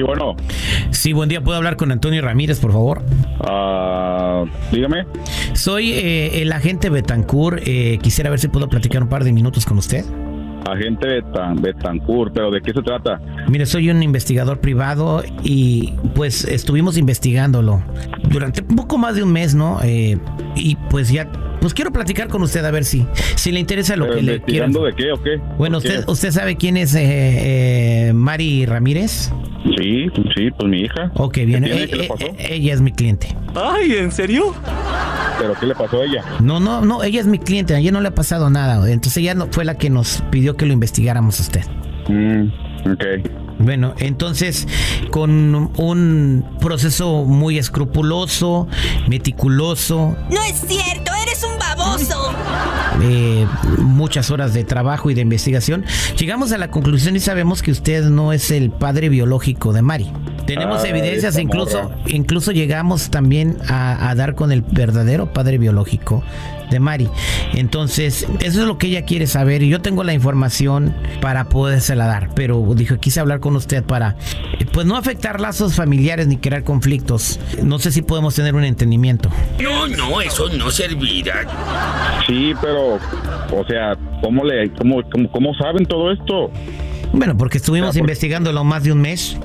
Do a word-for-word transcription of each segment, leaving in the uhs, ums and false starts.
bueno. Sí, buen día. ¿Puedo hablar con Antonio Ramírez, por favor? Uh, dígame. Soy eh, el agente Betancourt. Eh, quisiera ver si puedo platicar un par de minutos con usted. Agente Betan, Betancourt, ¿pero de qué se trata? Mire, soy un investigador privado y pues estuvimos investigándolo durante un poco más de un mes, ¿no? Eh, y pues ya, pues quiero platicar con usted a ver si, si le interesa lo que le quiero. ¿Investigando de qué o qué? Bueno, ¿Qué? usted, ¿usted sabe quién es eh, eh, Mari Ramírez? Sí, sí, pues mi hija. Ok, bien. ¿Qué, Eh, ¿Qué le eh, pasó? eh, ella es mi cliente. Ay, ¿en serio? ¿Pero qué le pasó a ella? No, no, no, ella es mi cliente, a ella no le ha pasado nada. Entonces ella no, fue la que nos pidió que lo investigáramos a usted. Mm, ok. Bueno, entonces, con un proceso muy escrupuloso, meticuloso. ¡No es cierto! ¡Eres un baboso! Eh, muchas horas de trabajo y de investigación, llegamos a la conclusión y sabemos que usted no es el padre biológico de Mari. Tenemos ah, evidencias, incluso, morra. incluso llegamos también a, a dar con el verdadero padre biológico de Mari. Entonces, eso es lo que ella quiere saber y yo tengo la información para podérsela dar, pero dijo, quise hablar con usted para, pues no afectar lazos familiares ni crear conflictos. No sé si podemos tener un entendimiento. No, no, eso no servirá. Sí, pero, o sea, ¿cómo le, cómo, cómo, cómo saben todo esto? Bueno, porque estuvimos O sea, por... investigándolo más de un mes.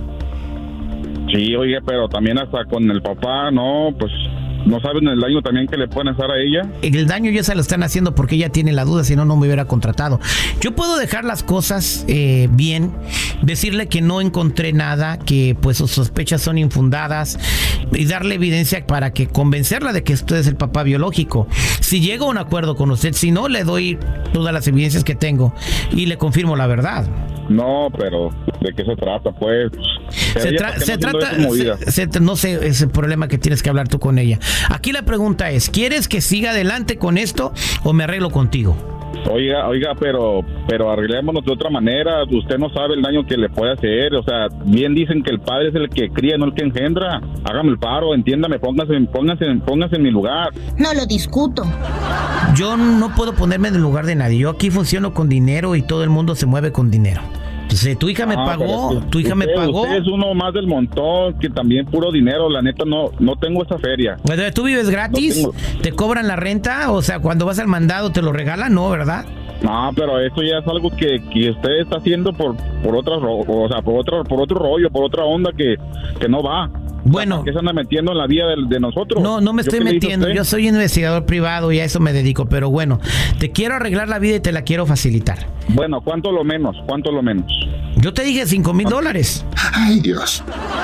Sí, oye, pero también hasta con el papá, no, pues no saben el daño también que le pueden hacer a ella. El daño ya se lo están haciendo porque ella tiene la duda, si no, no me hubiera contratado. Yo puedo dejar las cosas eh, bien, decirle que no encontré nada, que pues sus sospechas son infundadas y darle evidencia para que convencerla de que usted es el papá biológico. Si llego a un acuerdo con usted, si no, le doy todas las evidencias que tengo y le confirmo la verdad. No, pero ¿de qué se trata, pues? Se, tra se no trata, se, se, no sé, es el problema que tienes que hablar tú con ella. Aquí la pregunta es, ¿quieres que siga adelante con esto o me arreglo contigo? Oiga, oiga, pero pero arreglémonos de otra manera. Usted no sabe el daño que le puede hacer. O sea, bien dicen que el padre es el que cría, no el que engendra. Hágame el paro, entiéndame, póngase, póngase, póngase en mi lugar. No lo discuto. Yo no puedo ponerme en el lugar de nadie. Yo aquí funciono con dinero y todo el mundo se mueve con dinero. Entonces, tu hija me Ah, pagó, pero es que tu hija usted, me pagó. Usted es uno más del montón, que también puro dinero. La neta, no no tengo esa feria. Bueno, ¿tú vives gratis? No ¿Te cobran la renta? O sea, cuando vas al mandado te lo regalan, ¿no? ¿Verdad? No, pero eso ya es algo que, que usted está haciendo por por otra, o sea, por otro por otro rollo, por otra onda que, que no va. Bueno, ¿qué se anda metiendo en la vida de, de nosotros? No, no me estoy metiendo. Yo soy investigador privado y a eso me dedico. Pero bueno, te quiero arreglar la vida y te la quiero facilitar. Bueno, ¿cuánto lo menos? ¿Cuánto lo menos? Yo te dije cinco mil dólares. Ay, Dios.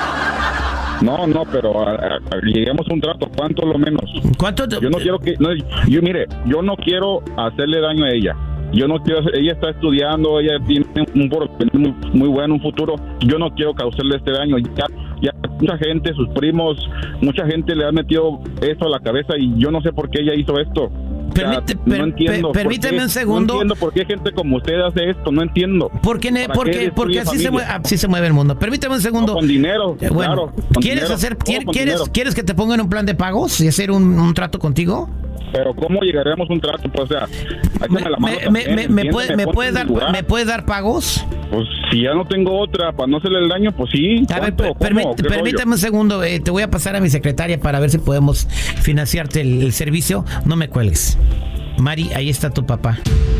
No, no, pero a, a, a, lleguemos a un trato. ¿Cuánto lo menos? ¿Cuánto? Yo no quiero que... No, yo, mire, yo no quiero hacerle daño a ella. Yo no quiero... Ella está estudiando, ella tiene un porvenir muy, muy bueno, un futuro. Yo no quiero causarle este daño. Ya, ya mucha gente, sus primos, mucha gente le ha metido esto a la cabeza y yo no sé por qué ella hizo esto. Permite, o sea, no per, entiendo per, permíteme qué, un segundo. No entiendo por qué gente como usted hace esto, no entiendo. ¿Por qué? Porque, porque así, se mueve, así se mueve el mundo. Permíteme un segundo. No, con dinero, bueno, claro. Con ¿quieres dinero, hacer, ¿quieres, dinero. ¿quieres que te pongan un plan de pagos y hacer un, un trato contigo? Pero ¿cómo llegaremos a un trato? Pues, o sea, me, la mano me, también, me, me, puede, me, puede dar, ¿Me puede dar pagos? Pues si ya no tengo otra para no hacerle el daño, pues sí. A ver, permí, permítame un segundo, eh, te voy a pasar a mi secretaria para ver si podemos financiarte el, el servicio. No me cuelgues. Mari, ahí está tu papá.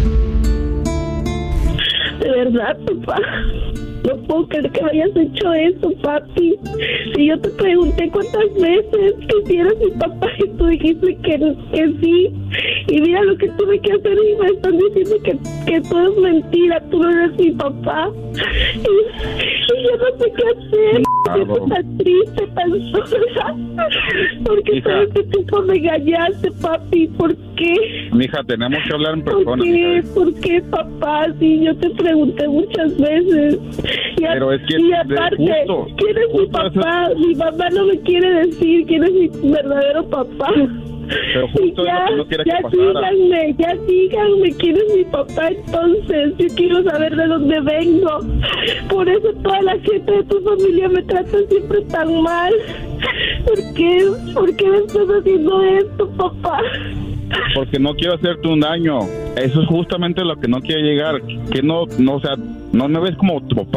De verdad, papá. No puedo creer que me hayas hecho eso, papi. Si yo te pregunté cuántas veces que si eras mi papá y tú dijiste que, que sí. Y mira lo que tuve que hacer y me están diciendo que, que todo es mentira. Tú no eres mi papá. Y, y yo no sé qué hacer. Estoy tan triste, tan sola. Porque sabes que tú me engañaste, papi. ¿Por qué? Mija, tenemos que hablar en persona. ¿Por qué? ¿Por qué, papá? Sí, yo te pregunté muchas veces. Y, a, Pero es que y aparte, justo, ¿quién es mi papá? Eso... Mi mamá no me quiere decir quién es mi verdadero papá. Pero justo ya, es lo que no quiere ya que pasara. díganme, ya díganme quién es mi papá entonces. Yo quiero saber de dónde vengo. Por eso toda la gente de tu familia me trata siempre tan mal. ¿Por qué? ¿Por qué me estás haciendo esto, papá? Porque no quiero hacerte un daño. Eso es justamente lo que no quiere llegar. Que no, no, o sea, ¿no me ves como tu papá?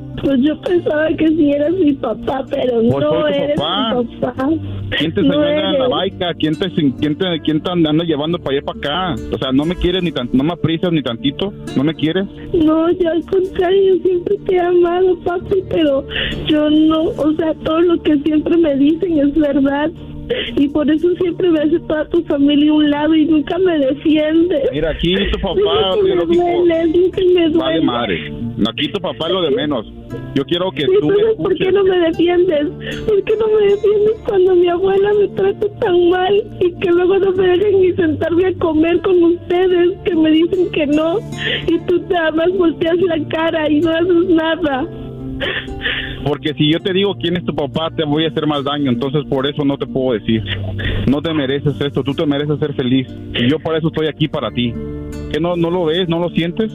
Pues yo pensaba que sí eras mi papá, pero Pues no soy tu eres papá. mi papá. ¿Quién te No enseñó en la eres. baica? ¿Quién te, quién te, quién te anda llevando para allá para acá? O sea, no me quieres ni tan, no me aprecias ni tantito, ¿no me quieres? No, yo al contrario, yo siempre te he amado, papi, pero yo no, o sea, todo lo que siempre me dicen es verdad. Y por eso siempre me hace toda tu familia a un lado y nunca me defiende. Mira, aquí tu papá Nunca me biológico duele, nunca me duele. vale madre. Aquí tu papá es lo de menos. Yo quiero que Sí, tú me entonces, ¿por qué escuches. no me defiendes? ¿Por qué no me defiendes cuando mi abuela me trata tan mal y que luego no me dejan ni sentarme a comer con ustedes, que me dicen que no, y tú nada más volteas la cara y no haces nada? Porque si yo te digo quién es tu papá, te voy a hacer más daño. Entonces por eso no te puedo decir. No te mereces esto, tú te mereces ser feliz. Y yo por eso estoy aquí para ti. ¿Que no, no lo ves, no lo sientes?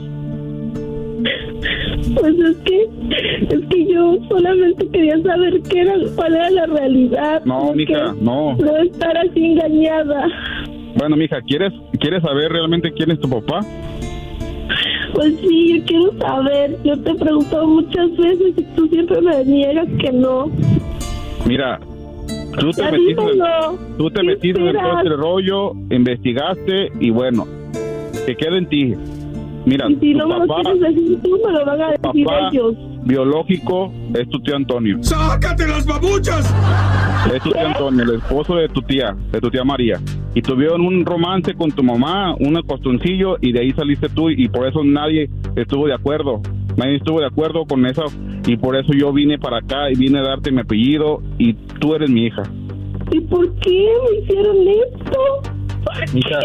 Pues es que, es que yo solamente quería saber qué era, cuál era la realidad. No, que mija, no. No estar así engañada. Bueno, mija, ¿quieres, ¿quieres saber realmente quién es tu papá? Pues sí, yo quiero saber. Yo te he preguntado muchas veces y tú siempre me niegas que no. Mira, tú te Ya metiste, en, dímelo. tú te ¿Qué metiste en todo esperas? este rollo, investigaste y bueno, te queda en ti. Mira, Y si tu no me lo papá, quieres decir tú, me lo van a decir papá ellos. biológico es tu tío Antonio. ¡Sácate las babuchas! Es tu tío Antonio, el esposo de tu tía, de tu tía María. Y tuvieron un romance con tu mamá, un costoncillo, y de ahí saliste tú, y por eso nadie estuvo de acuerdo. Nadie estuvo de acuerdo con eso, y por eso yo vine para acá y vine a darte mi apellido, y tú eres mi hija. ¿Y por qué me hicieron esto? ¿Por Hija,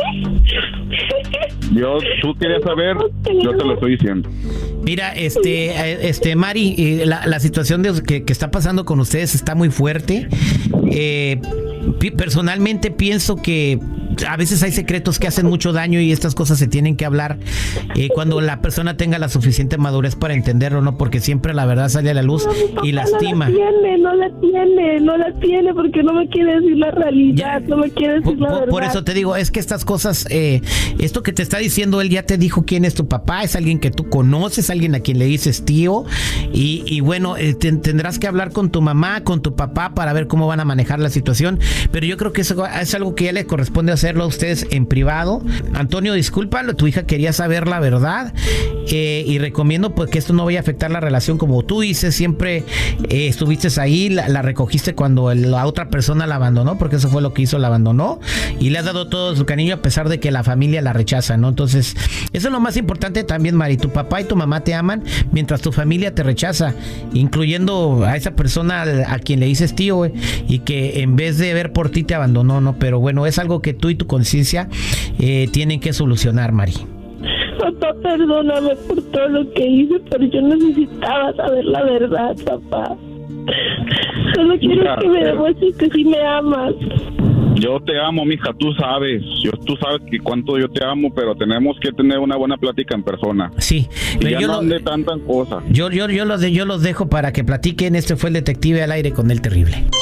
qué? Yo, tú querías saber, yo te lo estoy diciendo. Mira, este, eh, este, Mari, eh, la, la situación de, que, que está pasando con ustedes está muy fuerte. Eh, pi- personalmente pienso que a veces hay secretos que hacen mucho daño y estas cosas se tienen que hablar eh, cuando la persona tenga la suficiente madurez para entenderlo, ¿no? Porque siempre la verdad sale a la luz No, mi papá y lastima. No la tiene, no la tiene, no la tiene porque no me quiere decir la realidad, Ya. no me quiere decir Por, la por- verdad. por eso te digo, es que estas cosas, eh, esto que te está diciendo él ya te dijo quién es tu papá, es alguien que tú conoces, alguien a quien le dices tío, y, y bueno, eh, te- tendrás que hablar con tu mamá, con tu papá para ver cómo van a manejar la situación, pero yo creo que eso es algo que ya le corresponde hacerlo a ustedes en privado. Antonio, discúlpalo, tu hija quería saber la verdad, eh, y recomiendo pues que esto no vaya a afectar la relación, como tú dices, siempre eh, estuviste ahí, la, la recogiste cuando el- la otra persona la abandonó, porque eso fue lo que hizo, la abandonó, y le has dado todo su cariño a pesar de que la familia la rechaza, ¿no? Entonces, eso es lo más importante también, Mari, tu papá y tu mamá te aman mientras tu familia te rechaza, incluyendo a esa persona a quien le dices tío, eh, y que en vez de ver por ti te abandonó, ¿no? Pero bueno, es algo que tú y tu conciencia eh, tienen que solucionar, Mari. Papá, perdóname por todo lo que hice, pero yo necesitaba saber la verdad, papá. Solo quiero Mira, que me pero- demuestres que sí me amas. Yo te amo, mija, tú sabes. Yo, tú sabes que cuánto yo te amo, pero tenemos que tener una buena plática en persona. Sí, Y ya yo, no lo- ande tantas cosas. yo, yo, yo, los de- yo los dejo para que platiquen. Este fue el Detective al Aire con El Terrible.